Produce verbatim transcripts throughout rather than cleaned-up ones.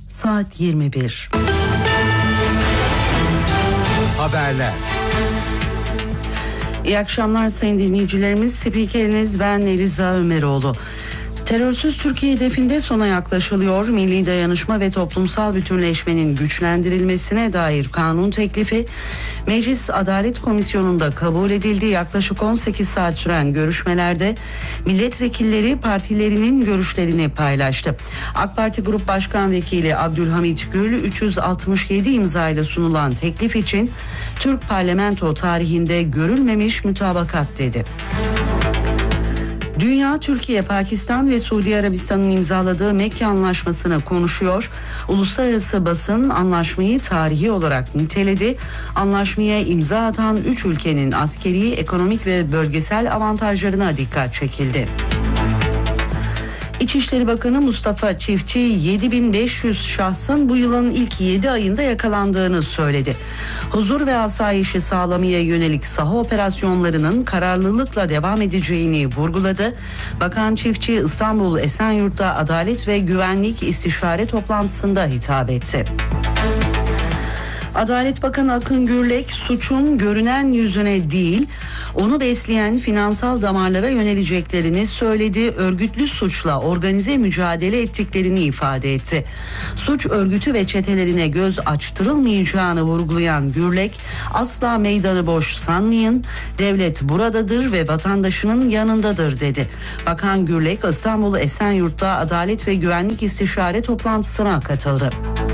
Saat yirmi bir. Haberler. İyi akşamlar sayın dinleyicilerimiz. Spikeriniz ben Eliza Ömeroğlu. Terörsüz Türkiye hedefinde sona yaklaşılıyor. Milli dayanışma ve toplumsal bütünleşmenin güçlendirilmesine dair kanun teklifi Meclis Adalet Komisyonu'nda kabul edildi. Yaklaşık on sekiz saat süren görüşmelerde milletvekilleri partilerinin görüşlerini paylaştı. AK Parti Grup Başkan Vekili Abdülhamit Gül üç yüz altmış yedi imzayla sunulan teklif için Türk parlamento tarihinde görülmemiş mutabakat dedi. Dünya, Türkiye, Pakistan ve Suudi Arabistan'ın imzaladığı Mekke Anlaşması'nı konuşuyor. Uluslararası basın anlaşmayı tarihi olarak niteledi. Anlaşmaya imza atan üç ülkenin askeri, ekonomik ve bölgesel avantajlarına dikkat çekildi. İçişleri Bakanı Mustafa Çiftçi yedi bin beş yüz şahsın bu yılın ilk yedi ayında yakalandığını söyledi. Huzur ve asayişi sağlamaya yönelik saha operasyonlarının kararlılıkla devam edeceğini vurguladı. Bakan Çiftçi İstanbul Esenyurt'ta Adalet ve Güvenlik İstişare toplantısında hitap etti. Adalet Bakanı Akın Gürlek suçun görünen yüzüne değil, onu besleyen finansal damarlara yöneleceklerini söyledi. Örgütlü suçla organize mücadele ettiklerini ifade etti. Suç örgütü ve çetelerine göz açtırılmayacağını vurgulayan Gürlek, asla meydanı boş sanmayın, devlet buradadır ve vatandaşının yanındadır dedi. Bakan Gürlek İstanbul Esenyurt'ta Adalet ve Güvenlik İstişare toplantısına katıldı.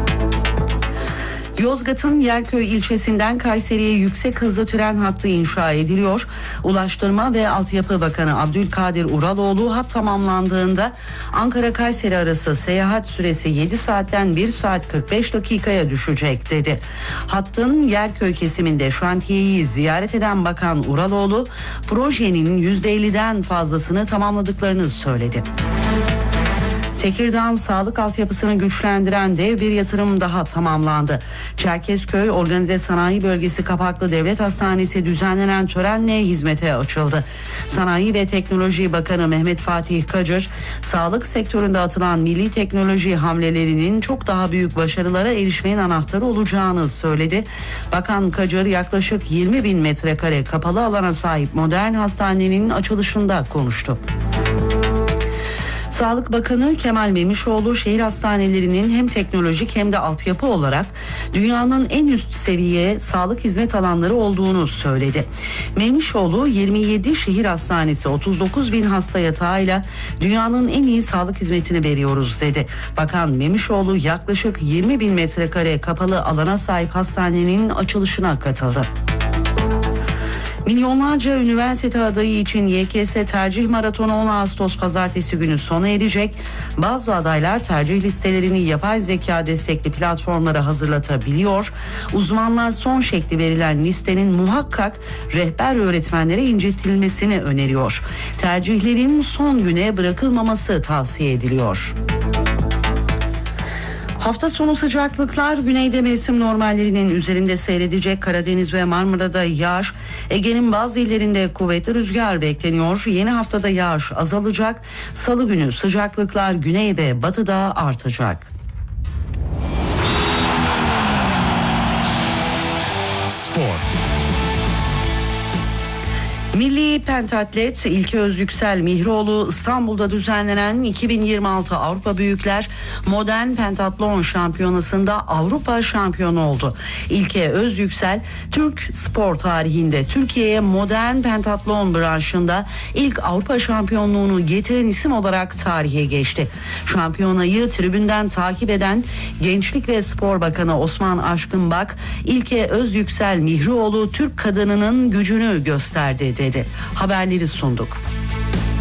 Yozgat'ın Yerköy ilçesinden Kayseri'ye yüksek hızlı tren hattı inşa ediliyor. Ulaştırma ve Altyapı Bakanı Abdülkadir Uraloğlu hat tamamlandığında Ankara-Kayseri arası seyahat süresi yedi saatten bir saat kırk beş dakikaya düşecek dedi. Hattın Yerköy kesiminde şantiyeyi ziyaret eden Bakan Uraloğlu projenin yüzde elliden fazlasını tamamladıklarını söyledi. Tekirdağ sağlık altyapısını güçlendiren dev bir yatırım daha tamamlandı. Çerkezköy Organize Sanayi Bölgesi Kapaklı Devlet Hastanesi düzenlenen törenle hizmete açıldı. Sanayi ve Teknoloji Bakanı Mehmet Fatih Kacır, sağlık sektöründe atılan milli teknoloji hamlelerinin çok daha büyük başarılara erişmenin anahtarı olacağını söyledi. Bakan Kacır yaklaşık yirmi bin metrekare kapalı alana sahip modern hastanenin açılışında konuştu. Sağlık Bakanı Kemal Memişoğlu şehir hastanelerinin hem teknolojik hem de altyapı olarak dünyanın en üst seviye sağlık hizmet alanları olduğunu söyledi. Memişoğlu yirmi yedi şehir hastanesi otuz dokuz bin hasta yatağıyla dünyanın en iyi sağlık hizmetini veriyoruz dedi. Bakan Memişoğlu yaklaşık yirmi bin metrekare kapalı alana sahip hastanenin açılışına katıldı. Milyonlarca üniversite adayı için Y K S tercih maratonu on Ağustos pazartesi günü sona erecek. Bazı adaylar tercih listelerini yapay zeka destekli platformlara hazırlatabiliyor. Uzmanlar son şekli verilen listenin muhakkak rehber öğretmenlere incetilmesini öneriyor. Tercihlerin son güne bırakılmaması tavsiye ediliyor. Hafta sonu sıcaklıklar güneyde mevsim normallerinin üzerinde seyredecek. Karadeniz ve Marmara'da yağış, Ege'nin bazı illerinde kuvvetli rüzgar bekleniyor. Yeni haftada yağış azalacak. Salı günü sıcaklıklar güney ve batıda artacak. Spor. Milli pentatlet İlke Özyüksel Mihroğlu İstanbul'da düzenlenen iki bin yirmi altı Avrupa Büyükler Modern Pentatlon Şampiyonası'nda Avrupa şampiyonu oldu. İlke Özyüksel Türk spor tarihinde Türkiye'ye modern pentatlon branşında ilk Avrupa şampiyonluğunu getiren isim olarak tarihe geçti. Şampiyonayı tribünden takip eden Gençlik ve Spor Bakanı Osman Aşkınbak, İlke Özyüksel Mihroğlu Türk kadınının gücünü gösterdi dedi. Haberleri sunduk.